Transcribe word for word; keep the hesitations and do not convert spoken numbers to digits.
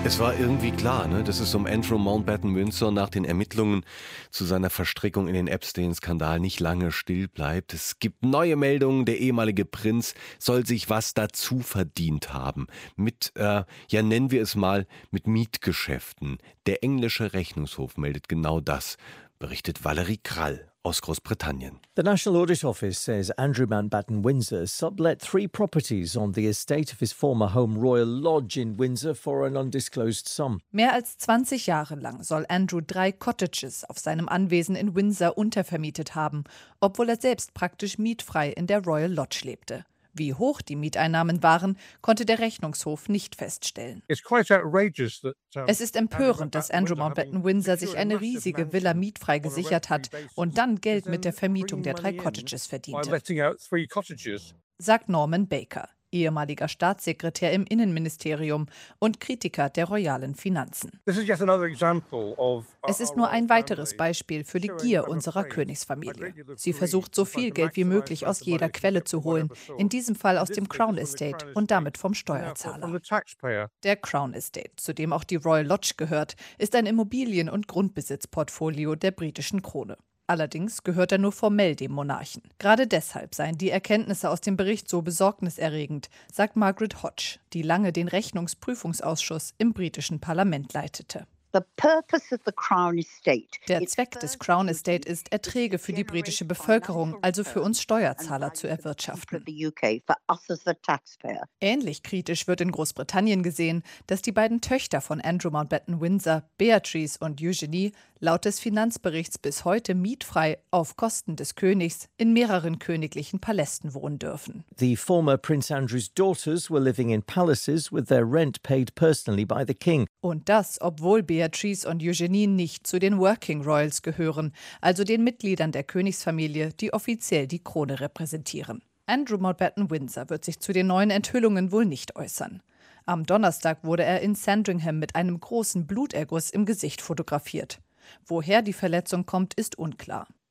Es war irgendwie klar, ne, dass es um Andrew Mountbatten Windsor nach den Ermittlungen zu seiner Verstrickung in den Epstein-Skandal nicht lange still bleibt. Es gibt neue Meldungen, der ehemalige Prinz soll sich was dazu verdient haben. Mit, äh, ja nennen wir es mal, mit Mietgeschäften. Der englische Rechnungshof meldet genau das, berichtet Valerie Krall aus Großbritannien. The National Audit Office says Andrew Mountbatten Windsor sublet three properties on the estate of his former home Royal Lodge in Windsor for an undisclosed sum. Mehr als zwanzig Jahre lang soll Andrew drei Cottages auf seinem Anwesen in Windsor untervermietet haben, obwohl er selbst praktisch mietfrei in der Royal Lodge lebte. Wie hoch die Mieteinnahmen waren, konnte der Rechnungshof nicht feststellen. Es ist empörend, dass Andrew Mountbatten Windsor sich eine riesige Villa mietfrei gesichert hat und dann Geld mit der Vermietung der drei Cottages verdiente, sagt Norman Baker, ehemaliger Staatssekretär im Innenministerium und Kritiker der royalen Finanzen. Es ist nur ein weiteres Beispiel für die Gier unserer Königsfamilie. Sie versucht, so viel Geld wie möglich aus jeder Quelle zu holen, in diesem Fall aus dem Crown Estate und damit vom Steuerzahler. Der Crown Estate, zu dem auch die Royal Lodge gehört, ist ein Immobilien- und Grundbesitzportfolio der britischen Krone. Allerdings gehört er nur formell dem Monarchen. Gerade deshalb seien die Erkenntnisse aus dem Bericht so besorgniserregend, sagt Margaret Hodge, die lange den Rechnungsprüfungsausschuss im britischen Parlament leitete. Der Zweck des Crown Estate ist, Erträge für die britische Bevölkerung, also für uns Steuerzahler, zu erwirtschaften. Ähnlich kritisch wird in Großbritannien gesehen, dass die beiden Töchter von Andrew Mountbatten Windsor, Beatrice und Eugenie, laut des Finanzberichts bis heute mietfrei auf Kosten des Königs in mehreren königlichen Palästen wohnen dürfen. The former Prince Andrew's daughters were living in palaces with their rent paid personally by the king. Und das, obwohl Beatrice und Eugenie nicht zu den Working Royals gehören, also den Mitgliedern der Königsfamilie, die offiziell die Krone repräsentieren. Andrew Mountbatten Windsor wird sich zu den neuen Enthüllungen wohl nicht äußern. Am Donnerstag wurde er in Sandringham mit einem großen Bluterguss im Gesicht fotografiert. Woher die Verletzung kommt, ist unklar.